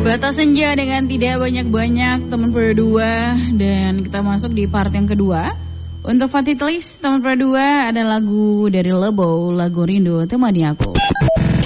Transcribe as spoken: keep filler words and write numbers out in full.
Batas Senja dengan tidak banyak-banyak teman berdua. Dan kita masuk di part yang kedua. Untuk Fatih Telis teman berdua ada lagu dari Lebo, lagu Rindu Temani Aku.